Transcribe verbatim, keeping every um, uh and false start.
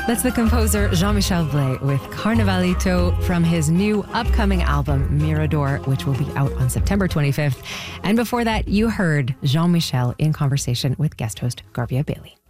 That's the composer Jean-Michel Blay with Carnavalito from his new upcoming album, Mirador, which will be out on September twenty-fifth. And before that, you heard Jean-Michel in conversation with guest host Garbia Bailey.